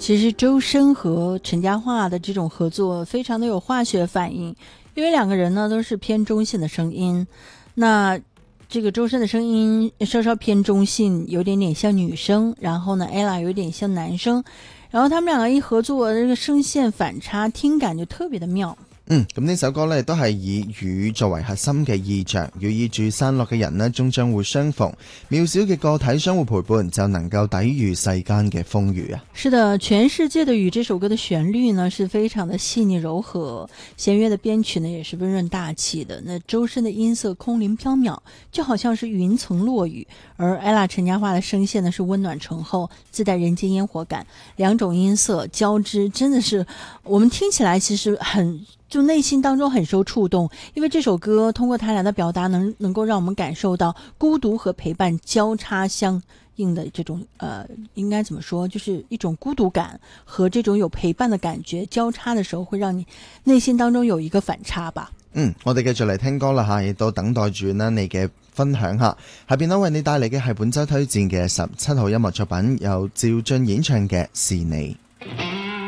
其实周深和陈嘉桦的这种合作非常的有化学反应，因为两个人呢都是偏中性的声音。那这个周深的声音稍稍偏中性，有点点像女生，然后呢 Ella 有點像男生，然後他們兩個一合作，這個聲線反差，聽感就特別的妙。 咁呢首歌呢都係以雨作為核心嘅意象，寓意住散落嘅人呢終將會相逢，渺小嘅個體相互陪伴，就能夠抵禦世間嘅風雨啊！ 是的，全世界的雨這首歌的旋律呢是非常的細膩柔和，弦樂的編曲呢也是溫潤大氣的。那周深的音色空靈飄渺，就好像是雲層落雨，而Ella陳嘉桦的聲線呢是溫暖醇厚，自帶人間煙火感，兩種音色交織，真的是我們聽起來其實就內心當中很受觸動，因為這首歌通過他倆的表達能夠讓我們感受到孤獨和陪伴交叉相應的這種應該怎麼說，就是一種孤獨感和這種有陪伴的感覺交叉的時候，會讓你內心當中有一個反差吧。 我哋繼續嚟聽歌啦吓，亦都等待住呢你嘅分享下。下邊呢為你帶嚟嘅係本周推薦嘅17號音樂作品，由趙俊演唱嘅是你。